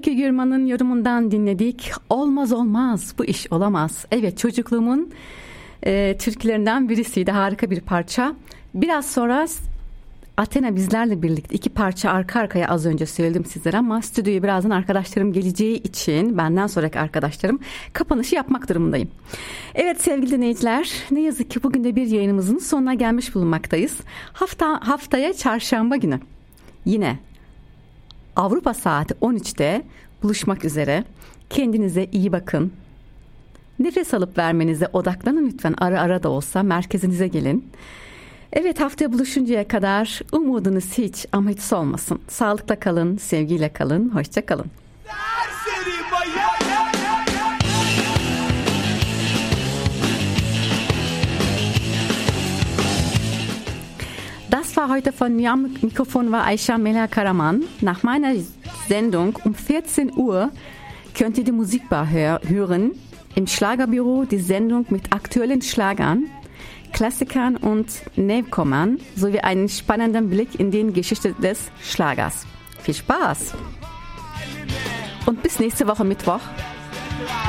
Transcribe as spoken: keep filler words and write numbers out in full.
Öykü Gürman'ın yorumundan dinledik. Olmaz olmaz, bu iş olamaz. Evet, çocukluğumun e, türkülerinden birisiydi. Harika bir parça. Biraz sonra Athena bizlerle birlikte iki parça arka arkaya az önce söyledim sizlere ama stüdyoya birazdan arkadaşlarım geleceği için benden sonraki arkadaşlarım kapanışı yapmak durumundayım. Evet sevgili dinleyiciler, ne yazık ki bugün de bir yayınımızın sonuna gelmiş bulunmaktayız. Hafta haftaya çarşamba günü yine Avrupa saati on üçte buluşmak üzere. Kendinize iyi bakın. Nefes alıp vermenize odaklanın lütfen. Ara ara da olsa merkezinize gelin. Evet, haftaya buluşuncaya kadar umudunuz hiç ama hiç solmasın. Sağlıkla kalın, sevgiyle kalın, hoşça kalın. Das war heute von mir am Mikrofon war Aisha Mela Karaman. Nach meiner Sendung um vierzehn Uhr könnt ihr die Musikbar hör- hören. Im Schlagerbüro die Sendung mit aktuellen Schlagern, Klassikern und Newcomern sowie einen spannenden Blick in die Geschichte des Schlagers. Viel Spaß! Und bis nächste Woche Mittwoch.